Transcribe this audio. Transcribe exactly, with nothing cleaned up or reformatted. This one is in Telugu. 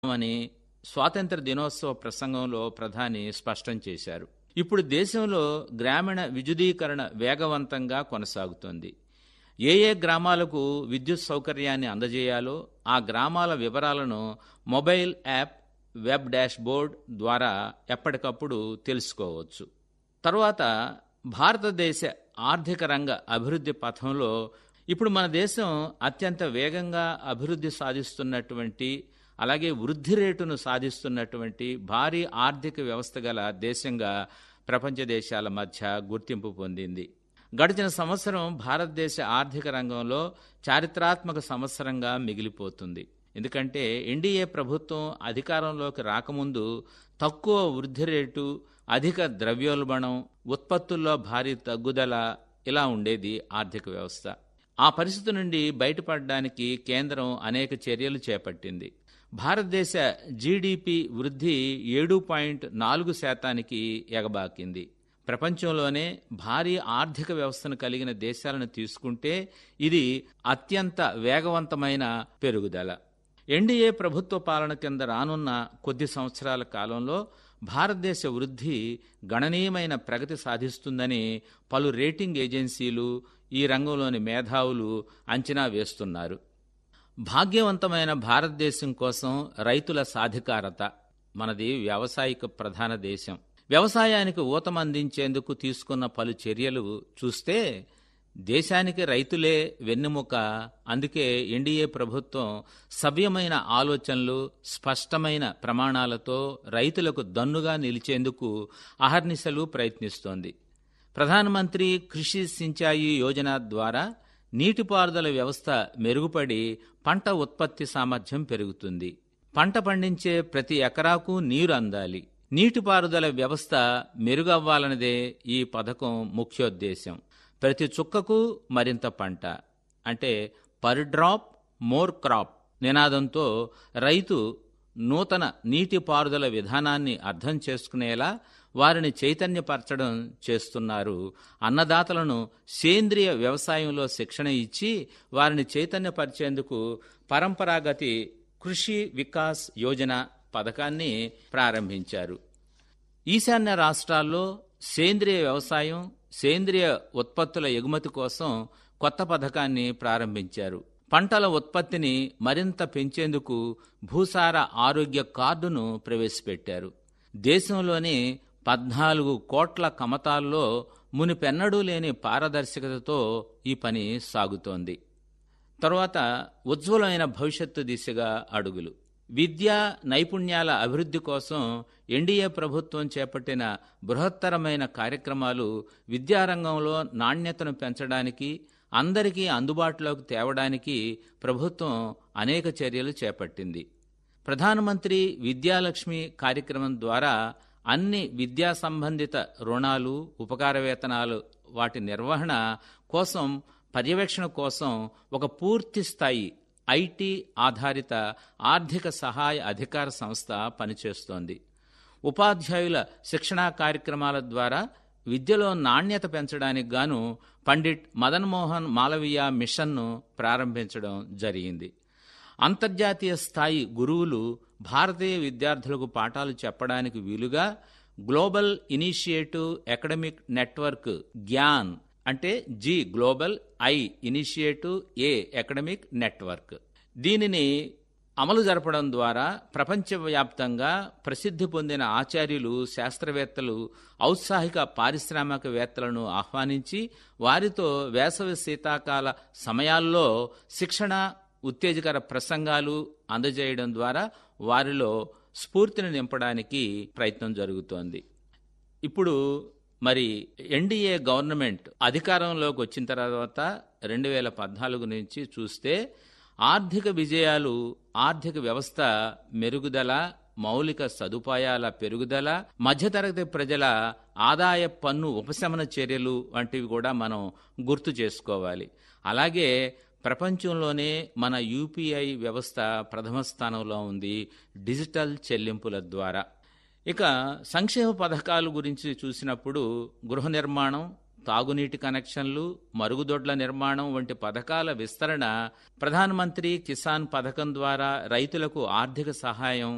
అని స్వాతంత్ర దినోత్సవ ప్రసంగంలో ప్రధాని స్పష్టం చేశారు. ఇప్పుడు దేశంలో గ్రామీణ విద్యుదీకరణ వేగవంతంగా కొనసాగుతోంది. ఏ ఏ గ్రామాలకు విద్యుత్ సౌకర్యాన్ని అందజేయాలో ఆ గ్రామాల వివరాలను mobile app, web dash board ద్వారా ఎప్పటికప్పుడు తెలుసుకోవచ్చు. తరువాత భారతదేశ ఆర్థిక రంగ అభివృద్ధి పథంలో ఇప్పుడు మన దేశం అత్యంత వేగంగా అభివృద్ధి సాధిస్తున్నటువంటి, అలాగే వృద్ధి రేటును సాధిస్తున్నటువంటి భారీ ఆర్థిక వ్యవస్థ గల దేశంగా ప్రపంచ దేశాల మధ్య గుర్తింపు పొందింది. గడిచిన సంవత్సరం భారతదేశ ఆర్థిక రంగంలో చారిత్రాత్మక సంవత్సరంగా మిగిలిపోతుంది. ఎందుకంటే ఎన్డీఏ ప్రభుత్వం అధికారంలోకి రాకముందు తక్కువ వృద్ధి రేటు, అధిక ద్రవ్యోల్బణం, ఉత్పత్తుల్లో భారీ తగ్గుదల ఇలా ఉండేది ఆర్థిక వ్యవస్థ. ఆ పరిస్థితి నుండి బయటపడడానికి కేంద్రం అనేక చర్యలు చేపట్టింది. భారతదేశ జీడీపీ వృద్ధి ఏడు పాయింట్ నాలుగు శాతానికి ఎగబాకింది. ప్రపంచంలోనే భారీ ఆర్థిక వ్యవస్థను కలిగిన దేశాలను తీసుకుంటే ఇది అత్యంత వేగవంతమైన పెరుగుదల. ఎన్డీఏ ప్రభుత్వ పాలన కింద రానున్న కొద్ది సంవత్సరాల కాలంలో భారతదేశ వృద్ధి గణనీయమైన ప్రగతి సాధిస్తుందని పలు రేటింగ్ ఏజెన్సీలు, ఈ రంగంలోని మేధావులు అంచనా వేస్తున్నారు. భాగ్యవంతమైన భారతదేశం కోసం రైతుల సాధికారత. మనది వ్యావసాయిక ప్రధాన దేశం. వ్యవసాయానికి ఊతమందించేందుకు తీసుకున్న పలు చర్యలు చూస్తే దేశానికి రైతులే వెన్నెముక. అందుకే ఎన్డీఏ ప్రభుత్వం సవ్యమైన ఆలోచనలు, స్పష్టమైన ప్రమాణాలతో రైతులకు దన్నుగా నిలిచేందుకు అహర్నిశలు ప్రయత్నిస్తోంది. ప్రధానమంత్రి కృషి సించాయి యోజన ద్వారా నీటిపారుదల వ్యవస్థ మెరుగుపడి పంట ఉత్పత్తి సామర్థ్యం పెరుగుతుంది. పంట పండించే ప్రతి ఎకరాకు నీరు అందాలి. నీటిపారుదల వ్యవస్థ మెరుగవ్వాలన్నదే ఈ పథకం ముఖ్యోద్దేశం. ప్రతి చుక్కకు మరింత పంట, అంటే పర్ డ్రాప్ మోర్ క్రాప్ నినాదంతో రైతు నూతన నీటిపారుదల విధానాన్ని అర్థం చేసుకునేలా వారిని చైతన్యపరచడం చేస్తున్నారు. అన్నదాతలను సేంద్రియ వ్యవసాయంలో శిక్షణ ఇచ్చి వారిని చైతన్యపరిచేందుకు పరంపరాగతి కృషి వికాస్ యోజన పథకాన్ని ప్రారంభించారు. ఈశాన్య రాష్ట్రాల్లో సేంద్రియ వ్యవసాయం, సేంద్రియ ఉత్పత్తుల ఎగుమతి కోసం కొత్త పథకాన్ని ప్రారంభించారు. పంటల ఉత్పత్తిని మరింత పెంచేందుకు భూసార ఆరోగ్య కార్డును ప్రవేశపెట్టారు. దేశంలోని పద్నాలుగు కోట్ల కమతాల్లో మునిపెన్నడూ లేని పారదర్శకతతో ఈ పని సాగుతోంది. తరువాత ఉజ్వలమైన భవిష్యత్తు దిశగా అడుగులు. విద్యా నైపుణ్యాల అభివృద్ధి కోసం ఎన్డీఏ ప్రభుత్వం చేపట్టిన బృహత్తరమైన కార్యక్రమాలు విద్యారంగంలో నాణ్యతను పెంచడానికి, అందరికీ అందుబాటులోకి తేవడానికి ప్రభుత్వం అనేక చర్యలు చేపట్టింది. ప్రధానమంత్రి విద్యాలక్ష్మి కార్యక్రమం ద్వారా అన్ని విద్యా సంబంధిత రుణాలు, ఉపకార వేతనాలు వాటి నిర్వహణ కోసం, పర్యవేక్షణ కోసం ఒక పూర్తి స్థాయి ఐటీ ఆధారిత ఆర్థిక సహాయ అధికార సంస్థ పనిచేస్తోంది. ఉపాధ్యాయుల శిక్షణా కార్యక్రమాల ద్వారా విద్యలో నాణ్యత పెంచడానికి గాను పండిట్ మదన్ మోహన్ మాలవీయ మిషన్ను ప్రారంభించడం జరిగింది. అంతర్జాతీయ స్థాయి గురువులు భారతీయ విద్యార్థులకు పాఠాలు చెప్పడానికి వీలుగా global initiative academic network gain, అంటే G global, I initiative, A academic network, దీనిని అమలు జరపడం ద్వారా ప్రపంచవ్యాప్తంగా ప్రసిద్ధి పొందిన ఆచార్యులు, శాస్త్రవేత్తలు, ఔత్సాహిక పారిశ్రామికవేత్తలను ఆహ్వానించి వారితో వేసవి శీతాకాల సమయాల్లో శిక్షణ, ఉత్తేజకర ప్రసంగాలు అందజేయడం ద్వారా వారిలో స్ఫూర్తిని నింపడానికి ప్రయత్నం జరుగుతోంది. ఇప్పుడు మరి ఎన్డీఏ గవర్నమెంట్ అధికారంలోకి వచ్చిన తర్వాత రెండు వేల పద్నాలుగు నుంచి చూస్తే ఆర్థిక విజయాలు, ఆర్థిక వ్యవస్థ మెరుగుదల, మౌలిక సదుపాయాల పెరుగుదల, మధ్యతరగతి ప్రజల ఆదాయ పన్ను ఉపశమన చర్యలు వంటివి కూడా మనం గుర్తు చేసుకోవాలి. అలాగే ప్రపంచంలోనే మన యూపీఐ వ్యవస్థ ప్రథమ స్థానంలో ఉంది డిజిటల్ చెల్లింపుల ద్వారా. ఇక సంక్షేమ పథకాల గురించి చూసినప్పుడు గృహ నిర్మాణం, తాగునీటి కనెక్షన్లు, మరుగుదొడ్ల నిర్మాణం వంటి పథకాల విస్తరణ, ప్రధానమంత్రి కిసాన్ పథకం ద్వారా రైతులకు ఆర్థిక సహాయం